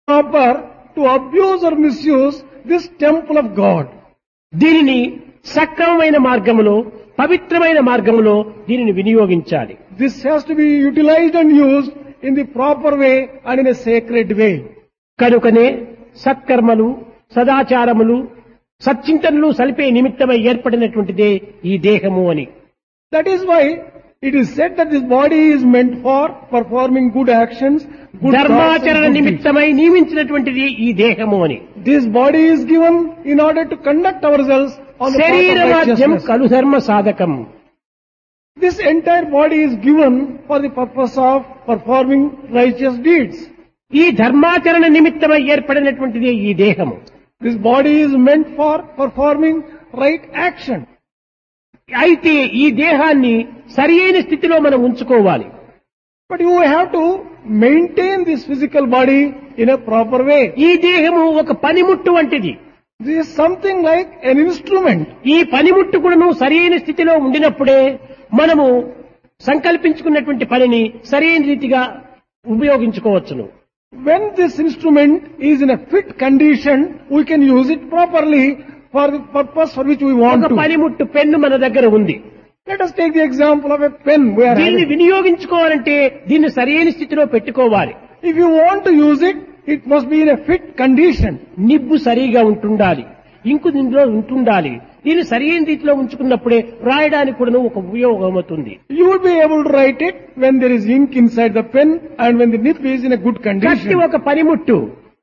proper to abuse or misuse this temple of God. దీనిని సక్రమమైన మార్గములో పవిత్రమైన మార్గములో దీనిని వినియోగించాలి. This has to be utilized and used in the proper way and in a sacred way. కనుకనే సత్కర్మలు సదాచారములు సచ్చింతనలు సలిపే నిమిత్తమై ఏర్పడినటువంటిదే ఈ దేహము అని. That is why it is said that this body is meant for performing good actions, good thoughts ధర్మాచరణ and good deeds. నిమిత్తమై నియమించినటువంటిది ఈ దేహము అని. This body is given in order to conduct ourselves on the path of శరీరమాధ్యం righteousness. కలు ధర్మ సాధకం. This entire body is given for the purpose of performing righteous deeds. ఈ ధర్మాచరణ నిమిత్తమై ఏర్పడినటువంటిది ఈ దేహము. This body is meant for performing right action. అయితే ఈ దేహాన్ని సరి అయిన స్థితిలో మనం ఉంచుకోవాలి. But you have to maintain this physical body in a proper way. ఈ దేహము ఒక పనిముట్టు వంటిది. This is something like an instrument. ఈ పనిముట్టు కూడాను సరి అయిన స్థితిలో ఉండినప్పుడే మనము సంకల్పించుకున్నటువంటి పనిని సరైన రీతిగా ఉపయోగించుకోవచ్చును. When this instrument is in a fit condition, we can use it properly for the purpose for which we want ఒక to. పనిముట్టు పెన్ను మన దగ్గర ఉంది. Let us take the example of a pen we are దీన్ని having. వినియోగించుకోవాలంటే దీన్ని సరైన స్థితిలో పెట్టుకోవాలి. If you want to use it, it must be in a fit condition. Nib సరిగా ఉంటుండాలి, ఇంకు దీనిలో ఉంటుండాలి. దీన్ని సరైన రీతిలో ఉంచుకున్నప్పుడే రాయడానికి కూడా ఒక ఉపయోగం అవుతుంది. You will be able to write it when there is ink inside the pen and when the nib is in a good కత్తి condition. ఒక పనిముట్టు.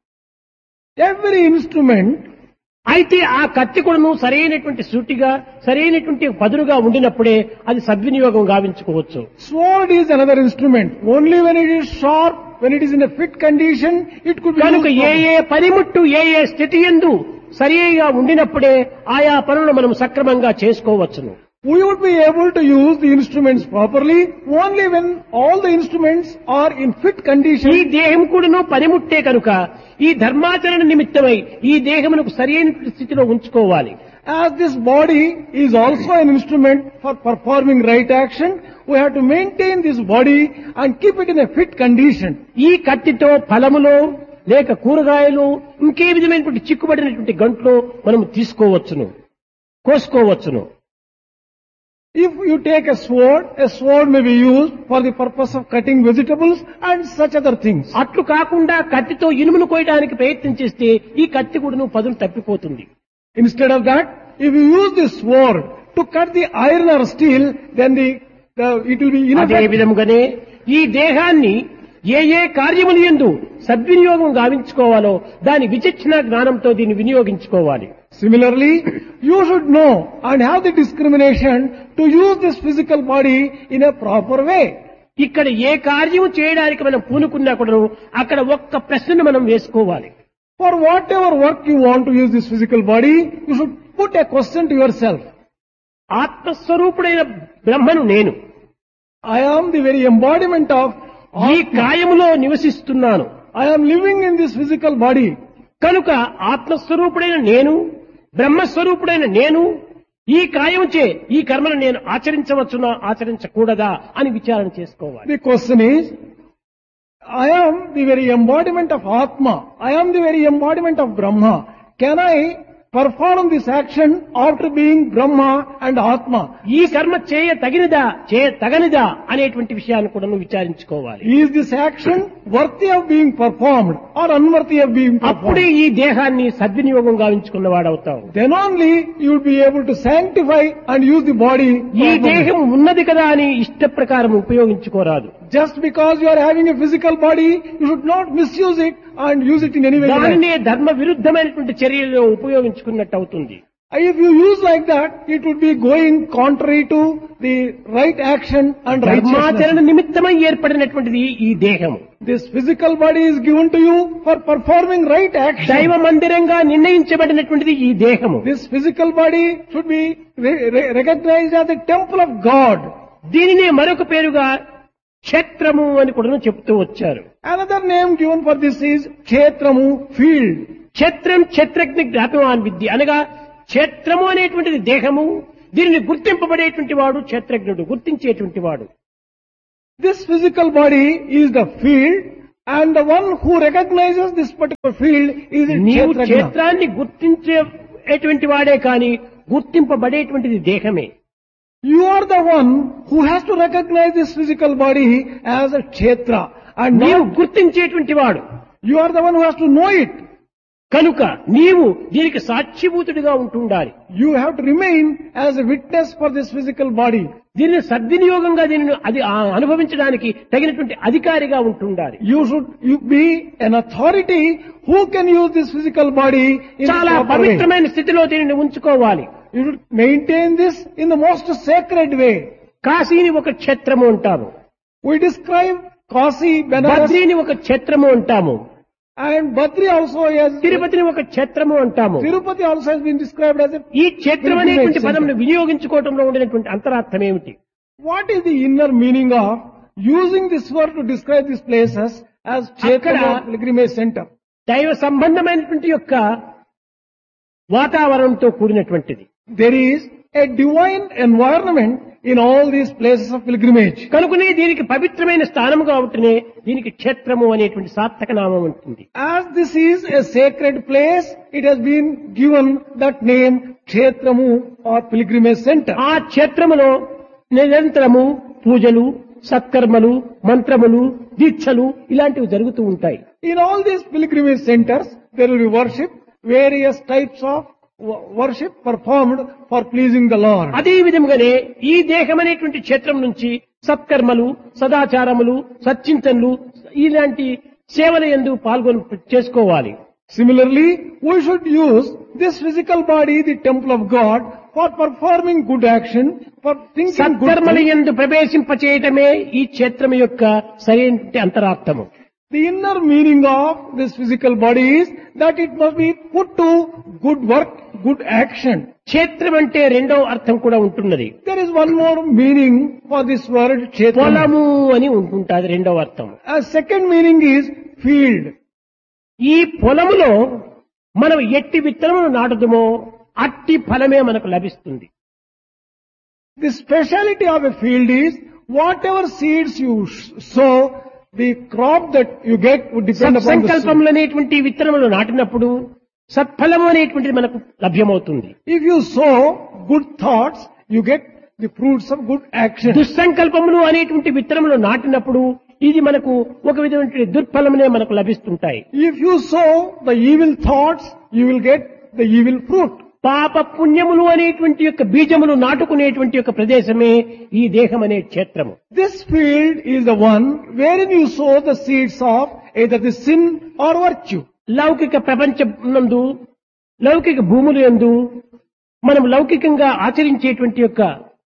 Every instrument, అయితే ఆ కత్తి కూడాను సరైనటువంటి సూటిగా సరైనటువంటి పదునుగా ఉండినప్పుడే అది సద్వినియోగం గావించుకోవచ్చు. sword is another instrument. Only when it is sharp, when it is in a fit condition, it could be కనుక used ఏ properly. ఏ పనిముట్టు ఏ ఏ స్థితి యందు సరిగా ఉండినప్పుడే ఆయా పనులను మనం సక్రమంగా చేసుకోవచ్చును. We would be able to use the instruments properly only when all the instruments are in fit ఈ condition. దేహం కూడాను పనిముట్టే కనుక ఈ ధర్మాచరణ నిమిత్తమై ఈ దేహమునకు సరైన స్థితిలో ఉంచుకోవాలి. As this body is also an instrument for performing right action, we have to maintain this body and keep it in a fit condition. ఈ కత్తితో ఫలములో లేక కూరగాయలు ఇంకే విధమైనటువంటి చిక్కుబడినటువంటి గంటలో మనం తీసుకోవచ్చును, కోసుకోవచ్చును. If you take a sword may be used for the purpose of cutting vegetables and such other things. అట్లు కాకుండా కత్తితో ఇనుమును కోయడానికి ప్రయత్నం చేస్తే ఈ కత్తి కూడా పదును తప్పిపోతుంది. Instead of that, if you use this sword to cut the iron or steel, then it will be అదే ineffective. విధముగానే ఈ దేహాన్ని ఏ ఏ కార్యములు యందు సద్వినియోగం గావించుకోవాలో దాని విచక్షణ జ్ఞానంతో దీన్ని వినియోగించుకోవాలి. Similarly, you should know and have the discrimination to use this physical body in a proper way. ఇక్కడ ఏ కార్యము చేయడానికి మనం పూనుకున్నా కూడా అక్కడ ఒక్క ప్రశ్నను మనం వేసుకోవాలి. For whatever work you want to use this physical body, you should put a question to yourself. ఆత్మస్వరూపుడైన బ్రహ్మను నేను I am the very embodiment of ఈ కాయములో నివసిస్తున్నాను. I am living in this physical body. కనుక ఆత్మస్వరూపుడైన నేను బ్రహ్మస్వరూపుడైన నేను ఈ కాయముచే ఈ కర్మను నేను ఆచరించవచ్చునా ఆచరించకూడదా అని విచారణ చేసుకోవాలి. The question is, I am the very embodiment of Atma. I am the very embodiment of Brahma. Can I perform this action after being Brahma and Atma? ఈ కర్మ చేయ తగినదా చేయ తగనిదా అనేటువంటి విషయాన్ని కూడా నువ్వు విచారించుకోవాలి. Is this action worthy of being performed or unworthy of being అప్పుడే performed? ఈ దేహాన్ని సద్వినియోగం గావించుకున్న వాడవుతావు. Then only you will be able to sanctify and use the body ఈ properly. దేహం ఉన్నది కదా అని ఇష్ట ప్రకారం ఉపయోగించుకోరాదు. Just because you are having a physical body, you should not misuse it and use it in any way. దానినే ధర్మ విరుద్ధమైనటువంటి చర్యల్లో ఉపయోగించుకున్నట్టు అవుతుంది. If you use like that, it would be going contrary to the right action and ధర్మాచరణ righteousness. నిమిత్తమై ఏర్పడినటువంటిది ఈ దేహము. This physical body is given to you for performing right action. దైవ మందిరంగా నిర్ణయించబడినటువంటిది ఈ దేహము. This physical body should be recognized as the temple of God. దీనినే మరొక పేరుగా క్షేత్రము అని కూడా చెప్తూ వచ్చారు. Another name given for this is Kshetramu, field. క్షేత్రం క్షేత్రజ్ఞ జ్ఞాపవాన్ విద్య అనగా క్షేత్రము అనేటువంటిది దేహము, దీనిని గుర్తింపబడేటువంటి వాడు క్షేత్రజ్ఞుడు, గుర్తించేటువంటి వాడు. This physical body is the field And the one who recognizes this particular field is the నీవు Kshetrajna. క్షేత్రాన్ని గుర్తించేటువంటి వాడే కాని గుర్తింపబడేటువంటిది దేహమే. You are the one who has to recognize this physical body as a Kshetra. And నీవు not, గుర్తించేటువంటి వాడు you are the one who has to know it. కనుక నీవు దీనికి సాక్షిభూతుడిగా ఉంటుండాలి. You have to remain as a witness for this physical body. దీనిని సద్వినియోగంగా దీనిని అది అనుభవించడానికి తగినటువంటి అధికారిగా ఉంటుండాలి. You should be an authority who can use this physical body in చాలా a proper way. పవిత్రమైన స్థితిలో దీనిని ఉంచుకోవాలి. You should maintain this in the most sacred way. కాశీని ఒక క్షేత్రము అంటాము, We describe Kasi, Benares, బద్రీని ఒక క్షేత్రము అంటాము, and Badri also as తిరుపతిని ఒక క్షేత్రము అంటాము. Tirupati also has been described as a. ఈ క్షేత్రం అనేటువంటి పదమును వినియోగించుకోవడంలో ఉండినటువంటి అంతరార్థం ఏమిటి? What is the inner meaning of using this word to describe these places as Kshetra Akkada- pilgrimage center? దైవ సంబంధమైనటువంటి యొక్క వాతావరణంతో కూడినటువంటిది. There is a divine environment in all these places of pilgrimage. కనుకనే దీనికి పవిత్రమైన స్థానం కాబట్టి దీనికి క్షేత్రము అనేటువంటి సార్థక నామం ఉంటుంది. As this is a sacred place, it has been given that name Kshetramu or pilgrimage center. ఆ క్షేత్రములో నిరంతరము పూజలు, సత్కర్మలు, మంత్రములు, దీక్షలు ఇలాంటివి జరుగుతూ ఉంటాయి. In all these pilgrimage centers, there will be worship, various types of worship performed for pleasing the Lord. అదే విధముగానే ఈ దేహం అనేటువంటి క్షేత్రం నుంచి సత్కర్మలు, సదాచారములు, సచ్చింతనలు ఇలాంటి సేవల యందు పాల్గొని చేసుకోవాలి. Similarly, we should use this physical body, the temple of God, for performing good action, for thinking good సత్కర్మల things. యందు ప్రవేశింపచేయటమే ఈ క్షేత్రం యొక్క సరైన అంతరార్థము. The inner meaning of this physical body is that it must be put to good work, good action. క్షేత్రం అంటే రెండవ అర్థం కూడా ఉంటున్నది. There is one more meaning for this word Kshetra. పొలము అని ఉంటుంటుంది రెండవ అర్థం. A second meaning is field. ఈ పొలములో మనం ఎట్టి విత్తనమును నాటుదుమో అట్టి ఫలమే మనకు లభిస్తుంది. The speciality of a field is whatever seeds you sow, the crop that you get would depend upon the seed. సత్సంకల్పములు అనేటువంటి విత్తనములు నాటినప్పుడు సత్ఫలము అనేటువంటిది మనకు లభ్యమవుతుంది. If you sow good thoughts, you get the fruits of good action. దుస్సంకల్పములు అనేటువంటి విత్తనములు నాటినప్పుడు ఇది మనకు ఒక విధమైన దుర్ఫలమునే మనకు లభిస్తుంటాయి. If you sow the evil thoughts, you will get the evil fruit. పాప పుణ్యములు అనేటువంటి యొక్క బీజములు నాటుకునేటువంటి యొక్క ప్రదేశమే ఈ దేహం అనే క్షేత్రము. This field is the one wherein you sow the seeds of either the sin or virtue. లౌకిక ప్రపంచనందు, లౌకిక భూములు యందు మనం లౌకికంగా ఆచరించేటువంటి యొక్క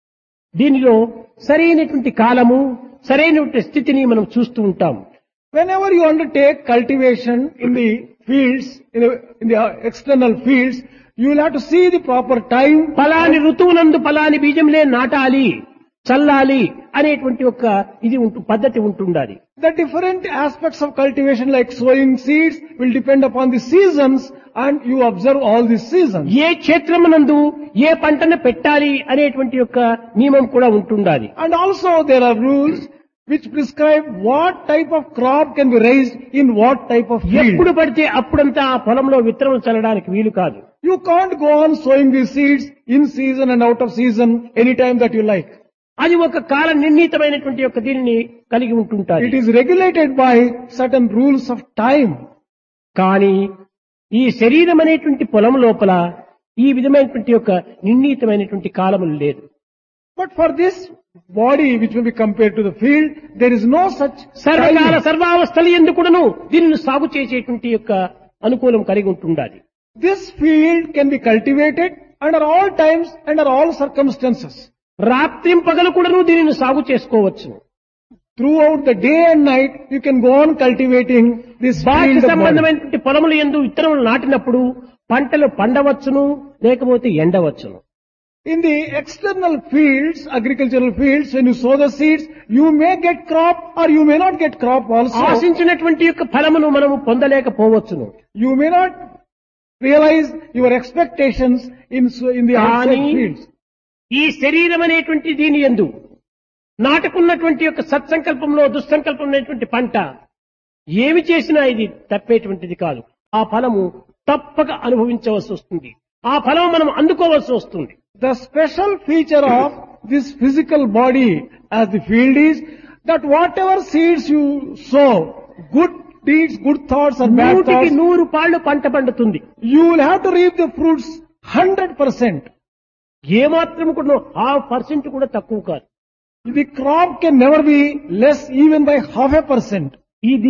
దీనిలో సరైనటువంటి కాలము, సరైనటువంటి స్థితిని మనం చూస్తూ ఉంటాం. Whenever you undertake cultivation in the fields, in the external fields, you will have to see the proper time. ఫలాని ఋతువునందు ఫలాని బీజంలే నాటాలి, చల్లాలి అనేటువంటి ఒక ఇది పద్ధతి ఉంటుండాలి. The different aspects of cultivation like sowing seeds will depend upon the seasons and you observe all these seasons. ఏ క్షేత్రమునందు ఏ పంటను పెట్టాలి అనేటువంటి యొక్క నియమం కూడా ఉంటుండాలి. And also there are rules which prescribe what type of crop can be raised in what type of ఎప్పుడు field. పడితే అప్పుడంతా ఆ పొలంలో విత్తనం చల్లడానికి వీలు కాదు. You can't go on sowing these seeds in season and out of season anytime that you like. అది ఒక కాల నిర్ణీతమైనటువంటి యొక్క దీనిని కలిగి ఉంటుంటారు. It is regulated by certain rules of time. కానీ ఈ శరీరం అనేటువంటి పొలం లోపల ఈ విధమైనటువంటి యొక్క నిర్ణీతమైనటువంటి కాలములు లేదు. But for this body which will be compared to the field, there is no such సర్వకాల time. సర్వావస్థలు ఎందుకును దీనిని సాగు చేసేటువంటి యొక్క అనుకూలం కలిగి ఉంటుండాలి. This field can be cultivated under all times, under all circumstances. రాత్రిం పగలు కూడాను దీనిని సాగు చేసుకోవచ్చు. Throughout the day and night, you can go on cultivating this బాహ్య field of body. సంబంధమైనటువంటి పొలములు యందు విత్తనములు నాటినప్పుడు పంటలు పండవచ్చును, లేకపోతే ఎండవచ్చును. In the external fields, agricultural fields, when you sow the seeds, you may get crop or you may not get crop also. ఆశించినటువంటి యొక్క ఫలమును మనము పొందలేకపోవచ్చును. You may not realize your expectations in the outside కానీ fields. ఈ శరీరం అనేటువంటి దీని యందు నాటుకున్నటువంటి యొక్క సత్సంకల్పంలో దుస్సంకల్పం అనేటువంటి పంట ఏమి చేసినా ఇది తప్పేటువంటిది కాదు. ఆ ఫలము తప్పక అనుభవించవలసి వస్తుంది. ఆ ఫలం మనం అందుకోవాల్సి వస్తుంది. The special feature of this physical body as the field is that whatever seeds you sow, good deeds, good thoughts or bad 100కి thoughts, 100 పాళ్ళు పంట పండుతుంది. you will have to reap the fruits 100%. ఏమాత్రం కూడా 0.5% కూడా తక్కువ కాదు. The crop can never be less even by 0.5%. ఇది